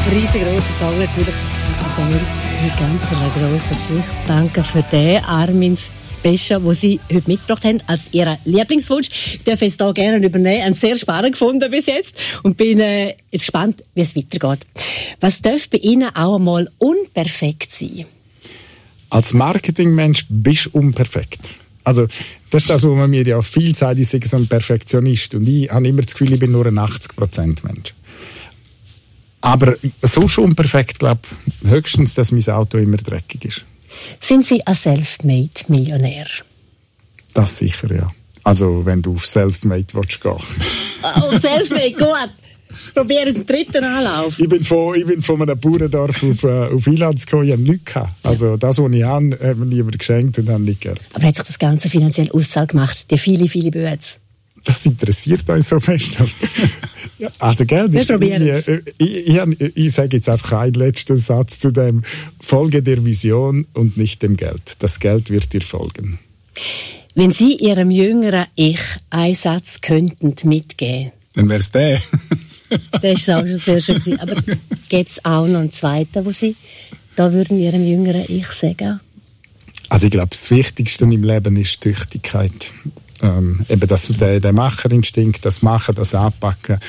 Riesengroßer Song natürlich. Aber mit ganz einer grossen Geschichte. Danke für den, Armin Special, den Sie heute mitgebracht haben, als Ihren Lieblingswunsch. Ich darf es hier gerne übernehmen. Einen sehr spannend gefunden bis jetzt. Und bin jetzt gespannt, wie es weitergeht. Was darf bei Ihnen auch einmal unperfekt sein? Als Marketingmensch bist du unperfekt. Also, das ist das, was man mir ja viel sagt, ich sei so ein Perfektionist. Und ich habe immer das Gefühl, ich bin nur ein 80% Mensch. Aber so schon perfekt, glaube ich, höchstens, dass mein Auto immer dreckig ist. Sind Sie ein Selfmade-Millionär? Das sicher, ja. Also, wenn du auf Selfmade willst gehen. Auf Selfmade, gut. Probieren den dritten Anlauf. Ich bin von einem Bauerndorf auf Ilanz gekommen, ich habe nichts gehabt. Also, das, was ich habe, hat mir niemand geschenkt und habe nicht gern. Aber hat sich das Ganze finanziell auszahlt gemacht? Die viele Böden? Das interessiert uns so fest. Ja, also, gell, wir probieren es. Ich sage jetzt einfach einen letzten Satz zu dem: Folge der Vision und nicht dem Geld. Das Geld wird dir folgen. Wenn Sie Ihrem jüngeren Ich einen Satz könnten mitgeben, dann wäre es der. Das war auch schon sehr schön gewesen. Aber gäbe es auch noch einen zweiten, wo Sie da würden Ihrem jüngeren Ich sagen? Also ich glaube, das Wichtigste im Leben ist Tüchtigkeit. Eben der Macherinstinkt, das Machen, das Anpacken.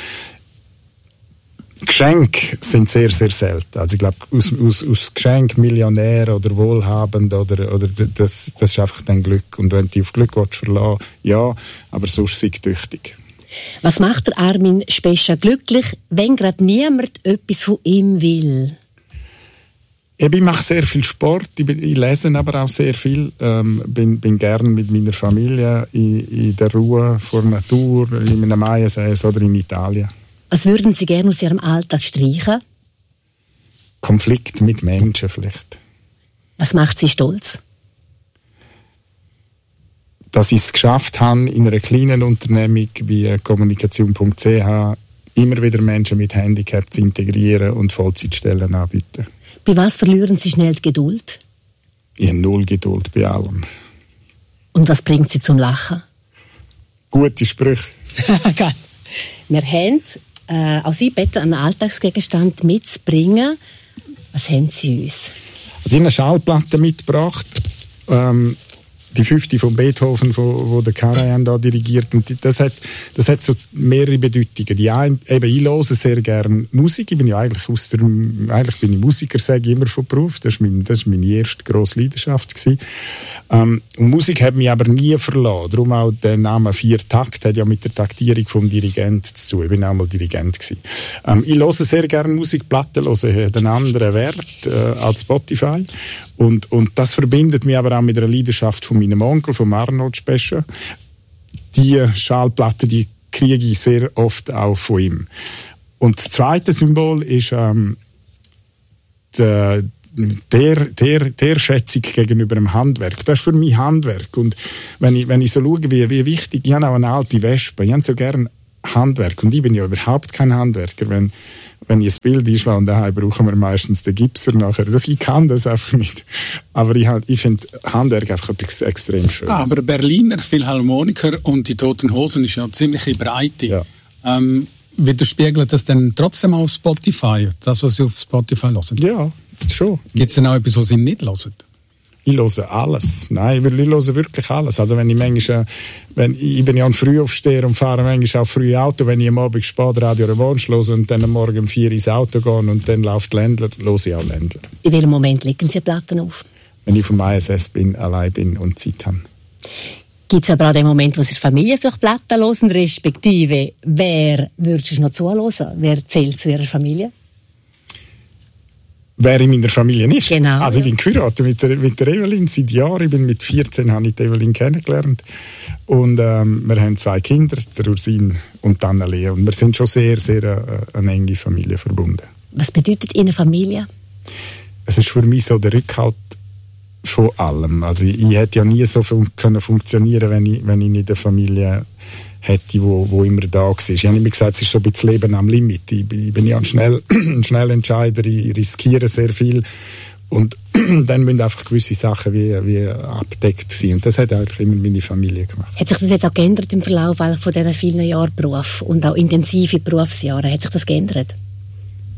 Geschenke sind sehr, sehr selten. Also ich glaube, aus Geschenk Millionär oder wohlhabend oder das ist einfach dein Glück. Und wenn du dich auf Glück verlassen willst, ja, aber sonst sei tüchtig. Was macht der Armin Special glücklich, wenn gerade niemand etwas von ihm will? Ich mache sehr viel Sport, ich lese aber auch sehr viel. Bin gerne mit meiner Familie in der Ruhe vor der Natur, in einem Maiensee oder in Italien. Was würden Sie gerne aus Ihrem Alltag streichen? Konflikt mit Menschen vielleicht. Was macht Sie stolz? Dass ich es geschafft habe, in einer kleinen Unternehmung wie Kommunikation.ch immer wieder Menschen mit Handicap zu integrieren und Vollzeitstellen anbieten. Bei was verlieren Sie schnell die Geduld? Ich habe null Geduld bei allem. Und was bringt Sie zum Lachen? Gute Sprüche. Geil. Wir haben auch Sie bitten, einen Alltagsgegenstand mitzubringen. Was haben Sie uns? Also ich habe eine Schallplatte mitgebracht. Die 5. von Beethoven, wo der Karajan da dirigiert. Und das hat so mehrere Bedeutungen. Die eine, eben, ich höre sehr gerne Musik. Ich bin ja eigentlich bin ich Musiker, sage ich immer von Beruf. Das war meine erste grosse Leidenschaft gewesen. Und Musik hat mich aber nie verlassen. Darum auch der Name 4 Takt hat ja mit der Taktierung vom Dirigent zu tun. Ich bin auch mal Dirigent gewesen. Ich höre sehr gerne Musik. Platten hören hat einen anderen Wert als Spotify. Und das verbindet mich aber auch mit einer Leidenschaft von meinem Onkel, von Arnold Special. Die Schallplatte, die kriege ich sehr oft auch von ihm. Und das zweite Symbol ist der Schätzung gegenüber dem Handwerk. Das ist für mich Handwerk. Und wenn ich so schaue, wie wichtig, ich habe auch eine alte Wespe, ich habe so gerne Handwerk. Und ich bin ja überhaupt kein Handwerker. Wenn ich ein Bild einschlage und daheim brauchen wir meistens den Gipser nachher. Ich kann das einfach nicht. Aber ich finde Handwerk einfach etwas extrem Schönes. Aber Berliner Philharmoniker und die Toten Hosen ist ja ziemlich Breite. Ja. Widerspiegelt das denn trotzdem auf Spotify, das, was Sie auf Spotify hören? Ja, schon. Gibt es denn auch etwas, was Sie nicht hören? Ich höre alles. Nein, ich höre wirklich alles. Also wenn ich manchmal, ich bin ja ein Frühaufsteher und fahre manchmal auch früh Auto, wenn ich am Abend spät Radio Revanche höre und dann am Morgen um 4 ins Auto gehe und dann läuft Ländler, höre ich auch Ländler. In welchem Moment legen Sie Platten auf? Wenn ich vom ISS bin, allein bin und Zeit habe. Gibt es aber auch den Moment, wo Sie Familie vielleicht Platten hören, respektive wer würdest du noch zuhören? Wer zählt zu Ihrer Familie? Wer in meiner Familie ist. Genau, also ich bin geheiratet mit der Evelyn seit Jahren. Ich bin mit 14 habe ich die Evelyn kennengelernt. Und wir haben 2 Kinder, der Ursin und Anna-Lea. Und wir sind schon sehr, sehr eine enge Familie verbunden. Was bedeutet Ihnen Familie? Es ist für mich so der Rückhalt von allem. Also ich hätte ja nie so funktionieren, wenn ich nicht eine Familie hätte, wo immer da war. Ich habe immer gesagt, es ist so ein bisschen Leben am Limit. Ich bin ja ein Schnellentscheider, ich riskiere sehr viel. Und dann müssen einfach gewisse Sachen wie abgedeckt sein. Und das hat eigentlich immer meine Familie gemacht. Hat sich das jetzt auch geändert im Verlauf von diesen vielen Jahren Beruf und auch intensive Berufsjahre? Hat sich das geändert?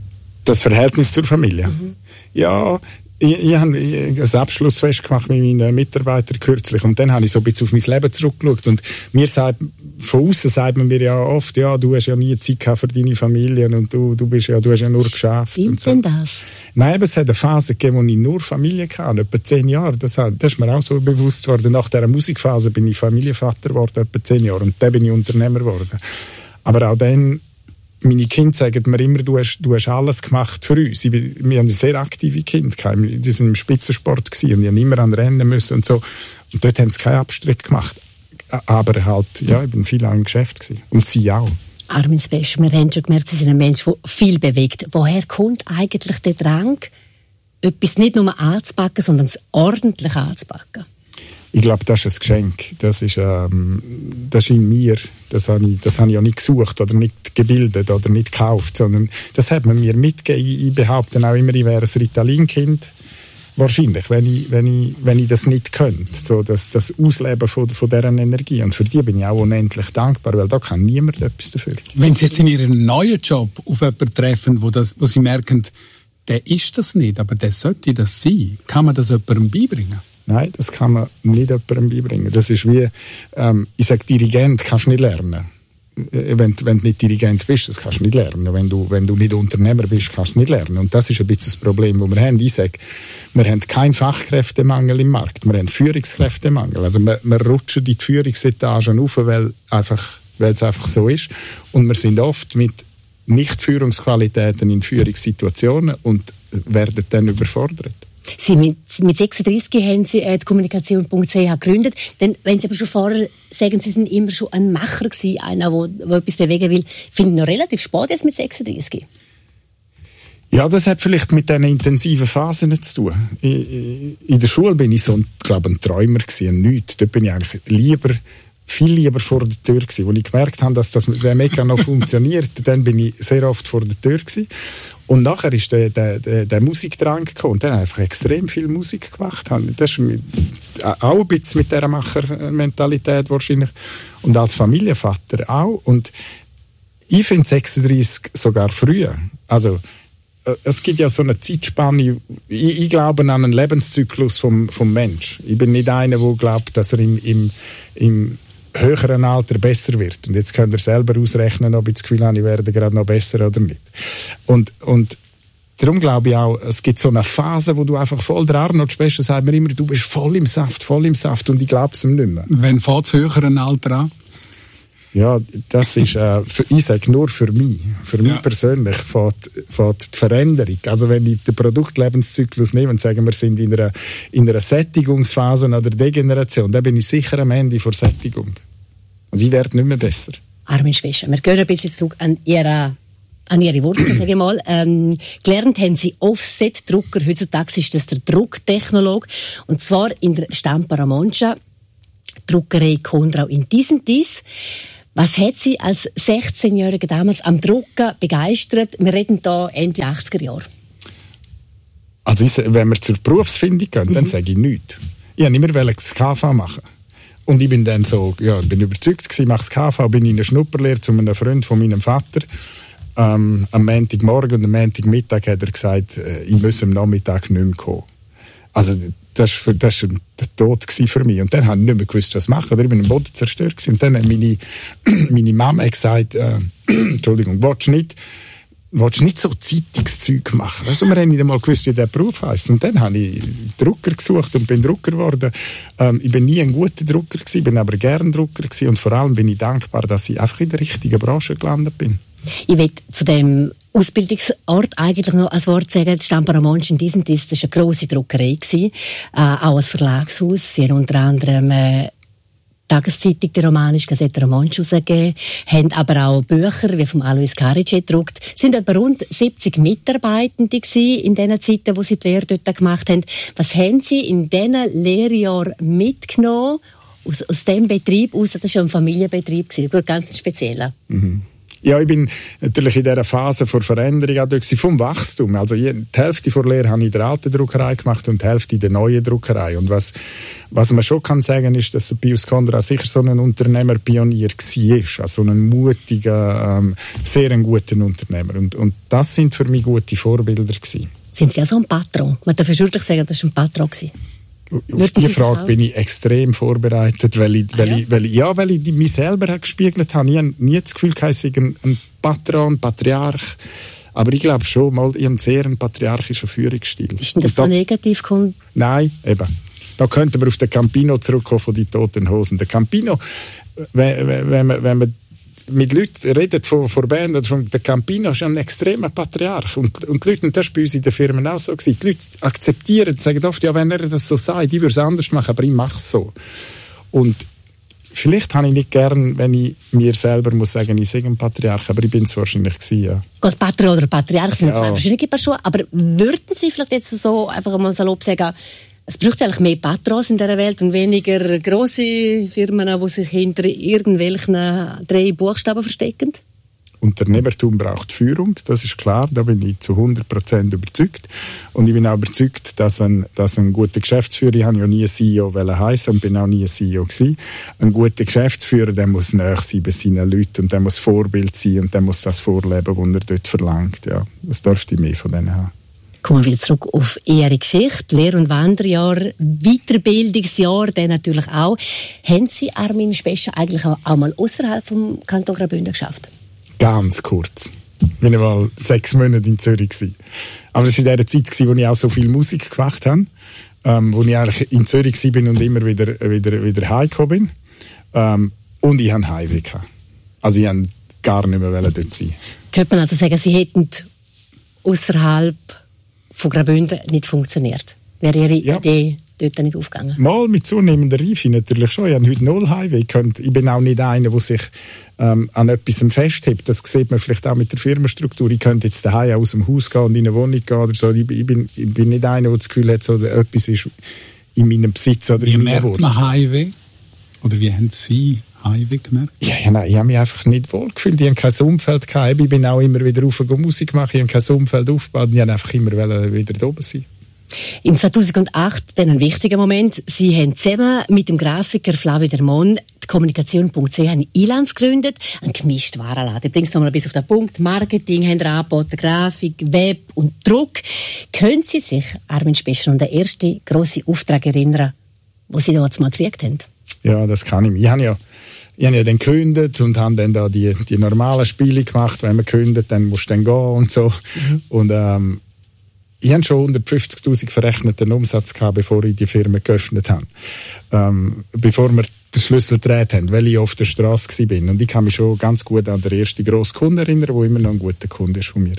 Das Verhältnis zur Familie? Ja, ich habe ein Abschlussfest gemacht mit meinen Mitarbeitern kürzlich und dann habe ich so ein bisschen auf mein Leben zurückgeschaut und von außen sagt man mir ja oft, ja, du hast ja nie Zeit gehabt für deine Familie und du hast ja nur geschafft. Stimmt denn das? Nein, aber es hat eine Phase gegeben, wo ich nur Familie hatte, etwa 10 Jahre. Das ist mir auch so bewusst worden. Nach dieser Musikphase bin ich Familienvater geworden, etwa 10 Jahre und dann bin ich Unternehmer geworden. Aber auch dann, meine Kinder sagen mir immer, du hast alles gemacht für uns. Wir haben sehr aktive Kinder gehabt. Die waren im Spitzensport gewesen und die haben immer an Rennen müssen und so. Und dort haben sie keinen Abstritt gemacht. Aber halt, ja, ich bin viel lang im Geschäft gewesen. Und sie auch. Armin Spesch, wir haben schon gemerkt, Sie sind ein Mensch, der viel bewegt. Woher kommt eigentlich der Drang, etwas nicht nur anzupacken, sondern es ordentlich anzupacken? Ich glaube, das ist ein Geschenk. Das ist in mir. Das habe ich ja nicht gesucht oder nicht gebildet oder nicht gekauft, sondern das hat man mir mitgegeben. Ich behaupte auch immer, ich wäre ein Ritalin-Kind. Wahrscheinlich, wenn ich das nicht könnte. So das Ausleben von dieser Energie. Und für die bin ich auch unendlich dankbar, weil da kann niemand etwas dafür. Wenn Sie jetzt in Ihrem neuen Job auf jemanden treffen, wo Sie merken, der ist das nicht, aber der sollte das sein, kann man das jemandem beibringen? Nein, das kann man nicht jemandem beibringen. Das ist wie, ich sage, Dirigent kannst du nicht lernen. Wenn du nicht Dirigent bist, das kannst du nicht lernen. Wenn du nicht Unternehmer bist, kannst du es nicht lernen. Und das ist ein bisschen das Problem, das wir haben. Ich sage, wir haben keinen Fachkräftemangel im Markt, wir haben Führungskräftemangel. Also wir rutschen in die Führungsetagen rauf, weil es einfach so ist. Und wir sind oft mit Nicht-Führungsqualitäten in Führungssituationen und werden dann überfordert. Sie mit 36 haben Sie die Kommunikation.ch gegründet. Denn wenn Sie aber schon vorher sagen, Sie sind immer schon ein Macher gewesen, einer, der etwas bewegen will, finde ich noch relativ spät jetzt mit 36. Ja, das hat vielleicht mit diesen intensiven Phasen zu tun. In der Schule bin ich ein Träumer gewesen, nichts. Dort bin ich eigentlich viel lieber vor der Tür gewesen. Als ich gemerkt habe, dass der Mechanismus noch funktioniert, dann bin ich sehr oft vor der Tür gewesen. Und nachher ist der Musikdrang gekommen. Und dann habe ich einfach extrem viel Musik gemacht. Das ist auch ein bisschen mit dieser Machermentalität wahrscheinlich. Und als Familienvater auch. Und ich finde 36 sogar früher. Also, es gibt ja so eine Zeitspanne. Ich glaube an einen Lebenszyklus vom Mensch. Ich bin nicht einer, der glaubt, dass er im höheren Alter besser wird. Und jetzt könnt ihr selber ausrechnen, ob ich das Gefühl habe, ich werde gerade noch besser oder nicht. Und darum glaube ich auch, es gibt so eine Phase, wo du einfach voll der Arnold Specher sagt mir immer, du bist voll im Saft, und ich glaube es ihm nicht mehr. Wenn fängt das höheren Alter an? Ja, das ist, ich sage nur für mich. Für mich persönlich fängt die Veränderung. Also wenn ich den Produktlebenszyklus nehme und sage, wir sind in einer Sättigungsphase oder Degeneration, dann bin ich sicher am Ende vor Sättigung. Also ich werde nicht mehr besser. Armin Specher, wir gehen ein bisschen zurück an Ihre Wurzeln, sage ich mal. Gelernt haben Sie Offset-Drucker. Heutzutage ist das der Drucktechnolog. Und zwar in der Stampa Monza, Druckerei Kondrau in Dies. Was hat Sie als 16-Jährige damals am Drucken begeistert? Wir reden hier Ende 80er Jahre. Also wenn wir zur Berufsfindung gehen, dann sage ich nichts. Ich wollte immer das KV machen. Und ich bin dann so, bin überzeugt gewesen, ich mache das KV, bin in einer Schnupperlehre zu einem Freund von meinem Vater. Am Montagmorgen und am Montagmittag hat er gesagt, ich muss am Nachmittag nicht mehr kommen. Also das war der Tod für mich. Und dann habe ich nicht mehr gewusst, was machen. Ich war im Boden zerstört. Und dann hat meine Mama gesagt, Entschuldigung, willst du nicht so Zeitungszeug machen? Also wir haben nicht einmal gewusst, wie der Beruf heisst. Und dann habe ich Drucker gesucht und bin Drucker geworden. Ich bin nie ein guter Drucker gewesen, bin aber gern Drucker gewesen. Und vor allem bin ich dankbar, dass ich einfach in der richtigen Branche gelandet bin. Ich will zu dem Ausbildungsort eigentlich noch ein Wort sagen. Die Stampa Monza in Dies, das war eine grosse Druckerei, auch ein Verlagshaus. Sie haben unter anderem Tageszeitung, die romanische Gazzetta Romansch herausgegeben, haben aber auch Bücher wie vom Alois Carice gedruckt. Es waren etwa rund 70 Mitarbeitende in den Zeiten, wo Sie die Lehre dort gemacht haben. Was haben Sie in diesen Lehrjahren mitgenommen aus dem Betrieb aus? Das war ja ein Familienbetrieb, ganz spezieller. Ja, ich bin natürlich in dieser Phase von Veränderung auch durch vom Wachstum. Also die Hälfte der Lehre habe ich in der alten Druckerei gemacht und die Hälfte in der neuen Druckerei. Und was man schon kann sagen, ist, dass der Pius Konrad sicher so ein Unternehmerpionier war. Also ein mutiger, sehr ein guter Unternehmer. Und das sind für mich gute Vorbilder gewesen. Sind Sie ja so ein Patron? Man darf wirklich sagen, das war ein Patron gewesen. Auf diese Frage bin ich extrem vorbereitet, weil ich mich selber gespiegelt habe. Ich habe nie das Gefühl, ich sei ein Patron, Patriarch. Aber ich glaube schon, ich habe sehr einen patriarchischen Führungsstil. Ist denn das so negativ? Nein, eben. Da könnten wir auf den Campino zurückkommen von den Toten Hosen. Der Campino, wenn man mit Leuten redet von Band oder von der Campino, ist ein extremer Patriarch. Und die Leute, und das war bei uns in den Firmen auch so gewesen, die Leute akzeptieren, sagen oft, ja, wenn er das so sagt, ich würde es anders machen, aber ich mache es so. Und vielleicht habe ich nicht gern, wenn ich mir selber muss sagen, ich sei ein Patriarch, aber ich bin es wahrscheinlich gewesen, ja. Gott, Patron oder Patriarch sind zwei verschiedene Personen, aber würden Sie vielleicht jetzt so einfach mal salopp sagen, es braucht eigentlich mehr Patrons in dieser Welt und weniger grosse Firmen, die sich hinter irgendwelchen 3 Buchstaben verstecken? Unternehmertum braucht Führung, das ist klar, da bin ich zu 100% überzeugt. Und ich bin auch überzeugt, dass ein guter Geschäftsführer, ich habe ja nie CEO heissen und bin auch nie CEO gewesen, ein guter Geschäftsführer, der muss nahe sein bei seinen Leuten und der muss Vorbild sein und der muss das vorleben, was er dort verlangt. Ja, das dürfte ich mehr von denen haben. Kommen wir wieder zurück auf Ihre Geschichte, Lehr- und Wanderjahr, Weiterbildungsjahr, dann natürlich auch. Haben Sie, Armin Spescher, eigentlich auch mal außerhalb vom Kanton Graubünden geschafft? Ganz kurz. Ich war mal 6 Monate in Zürich gewesen. Aber das war in der Zeit, wo ich auch so viel Musik gemacht habe, wo ich eigentlich in Zürich war und immer wieder heimgekommen bin. Und ich hatte Heimweh gehabt. Also ich wollte gar nicht mehr dort sein. Könnte man also sagen, Sie hätten außerhalb von Graubünden nicht funktioniert? Wäre Ihre Idee dort nicht aufgegangen? Mal mit zunehmender Reife natürlich schon. Ich habe heute 0 Heimweh. Ich bin auch nicht einer, der sich an etwas festhält. Das sieht man vielleicht auch mit der Firmenstruktur. Ich könnte jetzt daheim aus dem Haus gehen und in eine Wohnung gehen oder so. Ich bin nicht einer, der das Gefühl hat, so, etwas ist in meinem Besitz oder in meiner Wohnung. Wie merkt man Heimweh? Oder wie haben Sie Heimweh gemerkt? Ja, nein, ich habe mich einfach nicht wohl gefühlt. Ich habe kein Umfeld gehabt. Ich bin auch immer wieder rauf und Musik machen. Ich habe kein Umfeld aufgebaut. Ich wollte einfach immer wieder da oben sein. Im 2008, dann ein wichtiger Moment, Sie haben zusammen mit dem Grafiker Flavio Dermon die Kommunikation.ch in Ilanz gegründet, ein gemischter Warenladen. Ich bringe es nochmal bis auf den Punkt. Marketing haben wir angeboten, Grafik, Web und Druck. Können Sie sich, Armin Spescher, an den ersten grossen Auftrag erinnern, den Sie damals mal gekriegt haben? Ja, das kann ich. Ich habe ja dann gekündigt und habe dann da die normalen Spiele gemacht. Wenn man kündigt, dann musst du dann gehen und so. Und ich hatte schon 150'000 verrechneten Umsatz gehabt, bevor ich die Firma geöffnet habe. Bevor wir den Schlüssel gedreht haben, weil ich auf der Straße war. Und ich kann mich schon ganz gut an den ersten grossen Kunden erinnern, der immer noch ein guter Kunde ist von mir.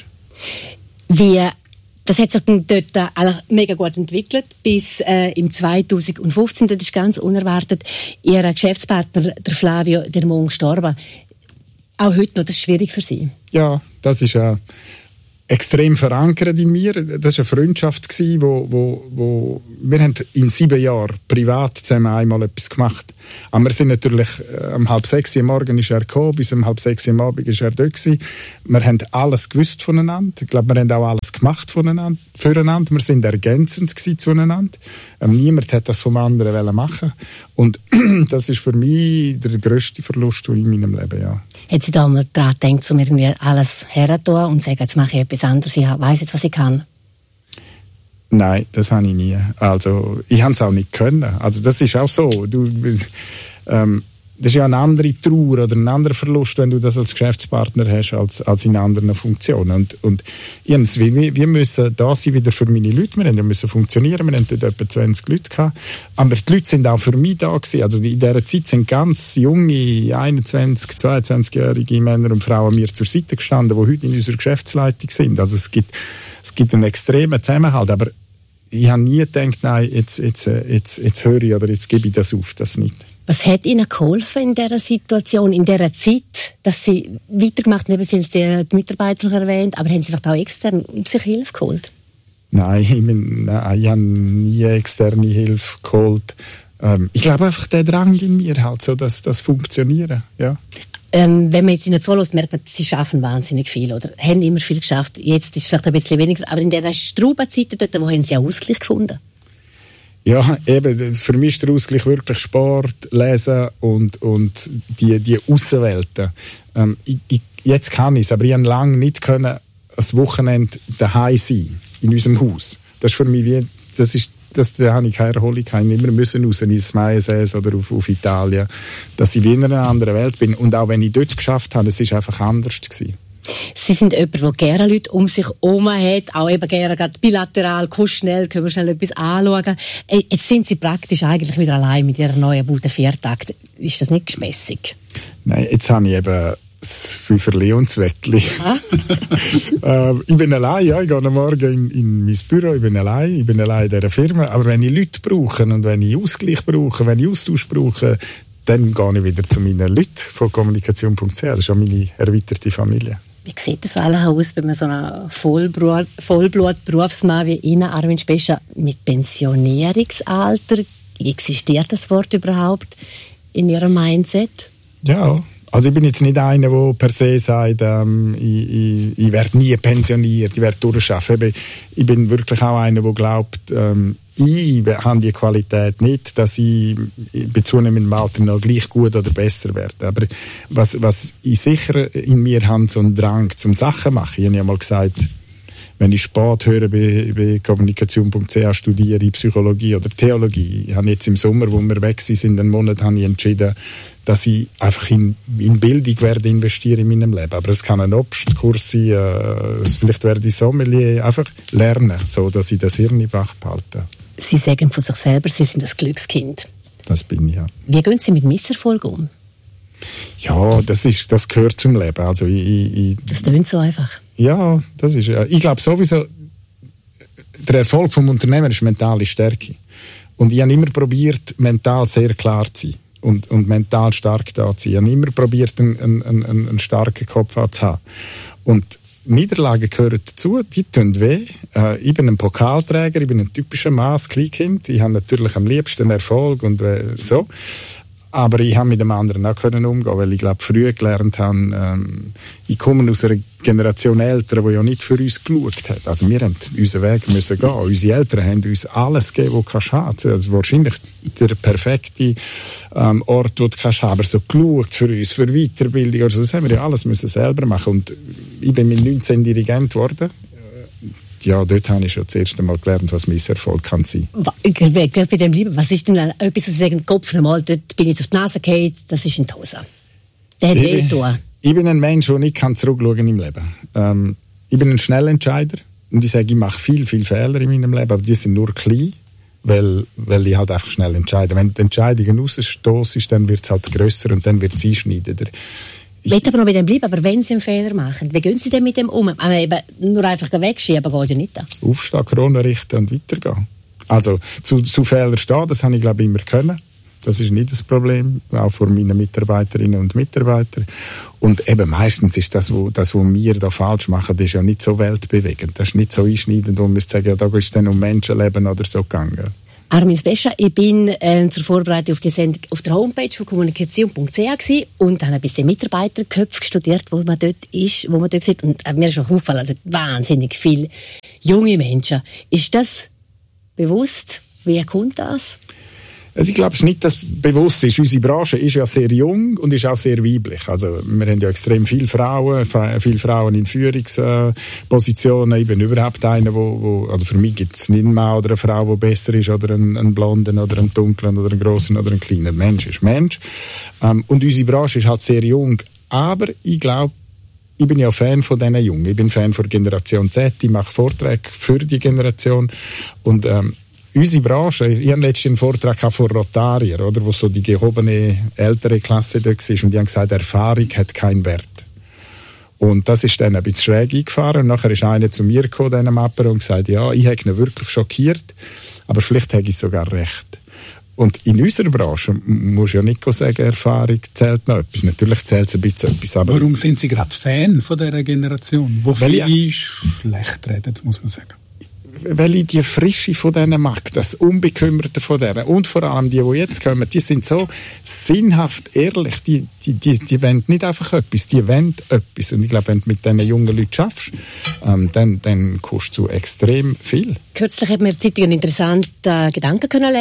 Das hat sich dann dort mega gut entwickelt, bis im 2015, das ist ganz unerwartet, Ihr Geschäftspartner, der Flavio Dermon, gestorben. Auch heute noch, das ist schwierig für Sie? Ja, das ist extrem verankert in mir. Das war eine Freundschaft, wo wir haben in 7 Jahren privat zusammen einmal etwas gemacht. Aber wir sind natürlich um 5:30 am Morgen ist er gekommen, bis um 5:30 am Abend ist er dort gewesen. Wir haben alles gewusst voneinander. Ich glaube, wir haben auch alles gemacht füreinander. Wir sind ergänzend zueinander. Niemand hat das vom anderen machen. Und das ist für mich der grösste Verlust in meinem Leben, ja. Hat Sie da mal daran gedacht, um irgendwie alles herzutun und sagen, jetzt mache ich etwas anderes, ich weiss jetzt, was ich kann? Nein, das habe ich nie. Also, ich habe es auch nicht können. Also, das ist auch so. Das ist ja eine andere Trauer oder ein anderer Verlust, wenn du das als Geschäftspartner hast, als in anderen Funktionen. Und wir müssen da sein wieder für meine Leute. Wir müssen funktionieren. Wir haben dort etwa 20 Leute gehabt. Aber die Leute sind auch für mich da gewesen. Also in dieser Zeit sind ganz junge, 21-, 22-jährige Männer und Frauen mir zur Seite gestanden, die heute in unserer Geschäftsleitung sind. Also es gibt einen extremen Zusammenhalt. Aber ich habe nie gedacht, nein, jetzt höre ich oder jetzt gebe ich das auf, das nicht. Was hat Ihnen geholfen in dieser Situation, in dieser Zeit, dass Sie weitergemacht haben? Sie haben die Mitarbeiter erwähnt, aber haben Sie vielleicht auch extern sich Hilfe geholt? Nein, ich habe nie externe Hilfe geholt. Ich glaube einfach, der Drang in mir halt so, dass das funktionieren. Ja. Wenn man jetzt nicht so hört, merkt man, sie schaffen wahnsinnig viel oder haben immer viel geschafft. Jetzt ist es vielleicht ein bisschen weniger, aber in dieser Strubenzeiten dort, wo haben sie auch Ausgleich gefunden? Ja, eben, für mich ist der Ausgleich wirklich Sport, Lesen und die Aussenwelten. Jetzt kann ich es, aber ich habe lange nicht können, ein Wochenende daheim sein, in unserem Haus. Das ist für mich wie, da habe ich keine Erholung, ich immer müssen raus ins Maiensees oder auf Italien, dass ich wie in einer anderen Welt bin. Und auch wenn ich dort geschafft habe, es war einfach anders gewesen. Sie sind jemand, der gerne Leute um sich herum hat, auch eben gerne gerade bilateral, schnell, können wir schnell etwas anschauen. Jetzt sind Sie praktisch eigentlich wieder allein mit Ihrer neuen Bude 4-Takt. Ist das nicht gespässig? Nein, jetzt habe ich eben das Fünferli und das Wettli. Ich bin allein, ja, ich gehe am Morgen in mein Büro, ich bin allein in dieser Firma. Aber wenn ich Leute brauche und wenn ich Ausgleich brauche, wenn ich Austausch brauche, dann gehe ich wieder zu meinen Leuten von kommunikation.ch. Das ist auch meine erweiterte Familie. Wie sieht das alles aus, wenn man so ein Vollblut-Berufsmann wie Ihnen, Armin Spescha, mit Pensionierungsalter, existiert das Wort überhaupt in Ihrem Mindset? Ja, also ich bin jetzt nicht einer, der per se sagt, ich werde nie pensioniert, ich werde durchschaffen. Ich bin wirklich auch einer, der glaubt, ich habe die Qualität nicht, dass ich bei zunehmendem Alter noch gleich gut oder besser werde. Aber was ich sicher in mir habe, so einen Drang zum Sachen machen. Ich habe ja mal gesagt, wenn ich Sport höre bei kommunikation.ch, studiere ich Psychologie oder Theologie. Ich habe jetzt im Sommer, wo wir weg sind, einen Monat, habe ich entschieden, dass ich einfach in Bildung werde investieren in meinem Leben. Aber es kann ein Obstkurs sein, vielleicht werde ich Sommelier, einfach lernen, so dass ich das Hirn in Bach behalte. Sie sagen von sich selber, Sie sind ein Glückskind. Das bin ich, ja. Wie gehen Sie mit Misserfolg um? Ja, das gehört zum Leben. Also das klingt so einfach. Ja, das ist. Ich glaube sowieso, der Erfolg vom Unternehmen ist mentale Stärke. Und ich habe immer probiert, mental sehr klar zu sein und mental stark da zu sein. Ich habe immer probiert, einen starken Kopf zu haben. Und Niederlagen gehören dazu, die tun weh. Ich bin ein Pokalträger, ich bin ein typischer Mann, Kleinkind. Ich habe natürlich am liebsten Erfolg und so. Aber ich habe mit dem anderen auch umgehen, weil ich glaube, früh gelernt habe, ich komme aus einer Generation Eltern, die ja nicht für uns geschaut hat. Also wir haben unseren Weg müssen gehen. Unsere Eltern haben uns alles gegeben, was du haben. Also wahrscheinlich der perfekte Ort, wo du haben. Aber so geschaut für uns, für Weiterbildung, also das haben wir ja alles müssen selber machen. Und ich bin mit 19 Dirigent geworden. Ja, dort habe ich schon das erste Mal gelernt, was Misserfolg kann sein. Gerade bei dem bleiben. Was ist denn etwas, was Sie sagen, Kopf nochmal, dort bin ich jetzt auf die Nase gefallen, das ist in die Hose. Der hat weh getan. Ich bin ein Mensch, der nicht zurückschauen im Leben. Ich bin ein Schnellentscheider und ich sage, ich mache viel Fehler in meinem Leben, aber die sind nur klein, weil ich halt einfach schnell entscheide. Wenn die Entscheidung rausstoßt, dann wird es halt grösser und dann wird es einschneidender. Ich will aber noch mit dem bleiben, aber wenn Sie einen Fehler machen, wie gehen Sie denn mit dem um? Eben nur einfach wegschieben geht ja nicht. Aufstehen, Krone richten und weitergehen. Also zu Fehlern stehen, das habe ich glaube ich immer können. Das ist nicht das Problem, auch vor meinen Mitarbeiterinnen und Mitarbeitern. Und eben meistens ist das, was wir da falsch machen, das ist ja nicht so weltbewegend. Das ist nicht so einschneidend, wo wir sagen, ja, da ist es dann um Menschenleben oder so gegangen. Armin Spescha, ich bin zur Vorbereitung auf die Sendung auf der Homepage von kommunikation.ch und habe ein bisschen Mitarbeiterköpfe studiert, wo man dort ist, wo man dort sieht. Und mir ist auch aufgefallen, also wahnsinnig viele junge Menschen. Ist das bewusst? Wie kommt das? Also ich glaube, es ist nicht das Bewusstsein. Unsere Branche ist ja sehr jung und ist auch sehr weiblich. Also wir haben ja extrem viele Frauen in Führungspositionen. Ich bin überhaupt einer, also für mich gibt es nicht einen Mann oder eine Frau, die besser ist, oder einen Blonden oder einen Dunklen oder einen Grossen oder einen Kleinen. Mensch ist Mensch. Und unsere Branche ist halt sehr jung. Aber ich glaube, ich bin ja Fan von diesen Jungen. Ich bin Fan von Generation Z. Ich mache Vorträge für die Generation. Und unsere Branche, ich habe letztens einen Vortrag von Rotarier, oder, wo so die gehobene ältere Klasse dort war, und die haben gesagt, Erfahrung hat keinen Wert. Und das ist dann ein bisschen schräg eingefahren. Und nachher ist einer zu mir gekommen, diesem Apper, und gesagt, ja, ich habe ihn wirklich schockiert, aber vielleicht habe ich sogar recht. Und in unserer Branche musst du ja nicht sagen, Erfahrung zählt noch etwas. Natürlich zählt es ein bisschen etwas. Aber warum sind Sie gerade Fan von dieser Generation, wo viele schlecht reden, muss man sagen? weil ich die Frische von denen mag, das Unbekümmerte von denen und vor allem die jetzt kommen, die sind so sinnhaft ehrlich, die wollen nicht einfach etwas, die wollen etwas. Und ich glaube, wenn du mit diesen jungen Leuten schaffst, dann kostet du extrem viel. Kürzlich hat mir in der Zeitung einen interessanten Gedanken können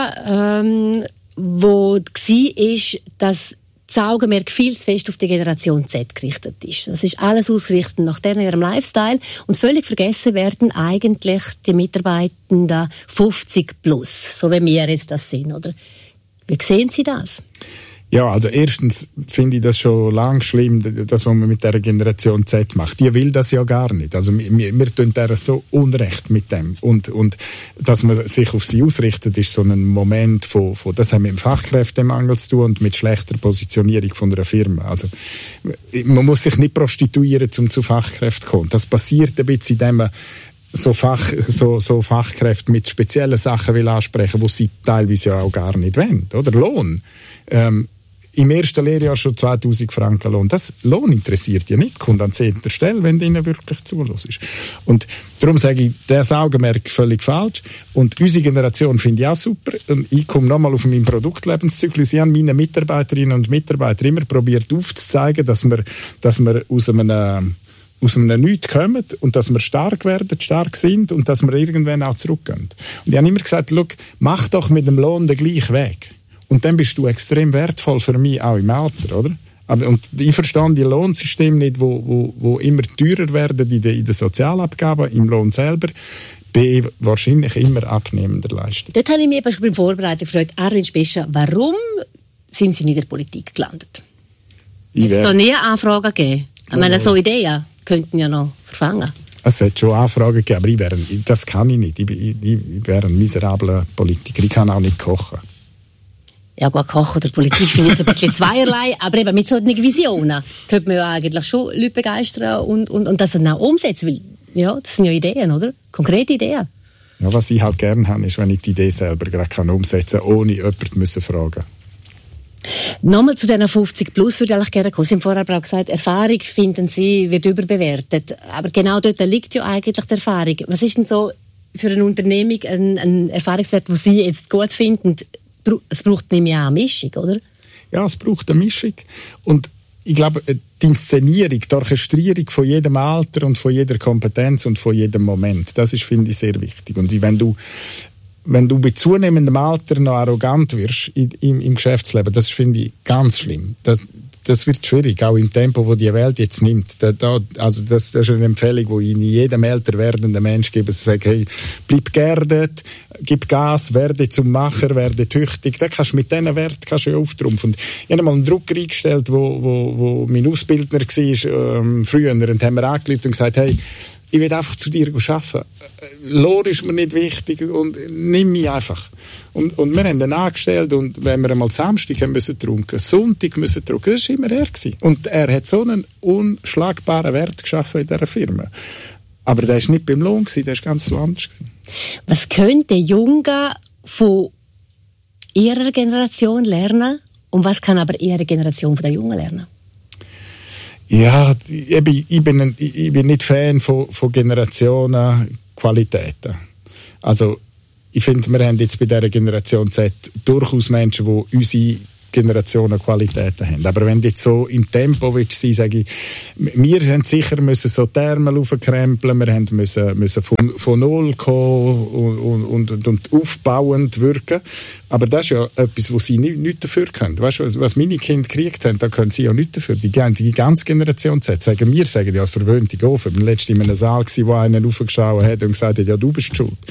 lesen, wo war, dass das Augenmerk viel zu fest auf die Generation Z gerichtet ist. Das ist alles ausgerichtet nach ihrem Lifestyle und völlig vergessen werden eigentlich die Mitarbeitenden 50 plus, so wie wir jetzt das sind, oder? Wie sehen Sie das? Ja, also erstens finde ich das schon lang schlimm, das, was man mit der Generation Z macht. Die will das ja gar nicht. Also wir tun der so Unrecht mit dem. Und dass man sich auf sie ausrichtet, ist so ein Moment von das hat mit dem Fachkräftemangel zu tun und mit schlechter Positionierung von einer Firma. Also man muss sich nicht prostituieren, um zu Fachkräften zu kommen. Das passiert ein bisschen, indem man so Fachkräfte mit speziellen Sachen will ansprechen, die sie teilweise ja auch gar nicht wollen. Oder Lohn. Im ersten Lehrjahr schon 2000 Franken Lohn. Das Lohn interessiert ja nicht, kommt an 10. Stelle, wenn du ihnen wirklich zulässt. Und darum sage ich, das Augenmerk völlig falsch. Und unsere Generation finde ich auch super. Und ich komme nochmal auf meinen Produktlebenszyklus. Ich habe meinen Mitarbeiterinnen und Mitarbeitern immer probiert aufzuzeigen, dass wir aus einem Nichts kommen und dass wir stark werden, stark sind und dass wir irgendwann auch zurückgehen. Und ich habe immer gesagt, schau, mach doch mit dem Lohn den gleichen Weg. Und dann bist du extrem wertvoll für mich, auch im Alter, oder? Und ich verstehe die Lohnsysteme nicht, wo immer teurer werden in den Sozialabgaben, im Lohn selber, wahrscheinlich immer abnehmender leisten. Dort habe ich mich beim Vorbereiten gefragt, Armin Spescha, warum sind Sie nicht in der Politik gelandet? Hat es da nie Anfragen gegeben? Ich meine, so Ideen könnten ja noch verfangen. Es hat schon Anfragen gegeben, aber das kann ich nicht. Ich wäre ein miserabler Politiker. Ich kann auch nicht kochen. Ja gut, Kochen oder Politik finde ich jetzt ein bisschen zweierlei, aber eben mit solchen Visionen könnte man ja eigentlich schon Leute begeistern und das dann auch umsetzen, weil ja, das sind ja Ideen, oder? Konkrete Ideen. Ja, was ich halt gerne habe, ist, wenn ich die Idee selber gerade umsetzen kann, ohne jemanden fragen. Nochmal zu diesen 50 plus würde ich eigentlich gerne kommen. Sie haben vorher auch gesagt, Erfahrung, finden Sie, wird überbewertet. Aber genau dort liegt ja eigentlich die Erfahrung. Was ist denn so für eine Unternehmung ein Erfahrungswert, den Sie jetzt gut finden? Es braucht nämlich auch eine Mischung, oder? Ja, es braucht eine Mischung. Und ich glaube, die Inszenierung, die Orchestrierung von jedem Alter und von jeder Kompetenz und von jedem Moment, das ist, finde ich, sehr wichtig. Und wenn du bei zunehmendem Alter noch arrogant wirst im Geschäftsleben, das finde ich ganz schlimm. Das wird schwierig, auch im Tempo, das die Welt jetzt nimmt. Also das ist eine Empfehlung, die ich jedem älter werdenden Menschen gebe. Sie sagen, hey, bleib geerdet, gib Gas, werde zum Macher, werde tüchtig. Dann kannst du mit diesen Werten auftrumpfen. Ich habe mal einen Drucker eingestellt, wo mein Ausbildner war, früher, und haben mir angerufen und gesagt, hey, ich will einfach zu dir arbeiten. Lohn ist mir nicht wichtig und nimm mich einfach. Und wir haben ihn angestellt und wenn wir einmal Samstag haben müssen trunken, Sonntag müssen trunken, das war immer er gewesen. Und er hat so einen unschlagbaren Wert geschaffen in dieser Firma. Aber der war nicht beim Lohn gewesen, der war ganz so anders gewesen. Was könnte Jungen von ihrer Generation lernen und was kann aber ihre Generation von der Jungen lernen? Ja, ich bin nicht Fan von Generationen Qualitäten. Also ich finde, wir haben jetzt bei dieser Generation Z durchaus Menschen, die unsere Generationen Qualitäten haben. Aber wenn du jetzt so im Tempo willst sein, sage ich, wir haben sicher müssen so Thermen aufkrempeln, wir haben müssen von Null kommen und aufbauend wirken. Aber das ist ja etwas, wo sie nicht dafür können. Weißt du, was meine Kinder gekriegt haben, da können sie ja nicht dafür. Die ganze Generation Z sagen ja, als verwöhnte Gofen. Ich war letztens in einem Saal, wo einer aufgeschaut hat und gesagt hat, ja, du bist schuld.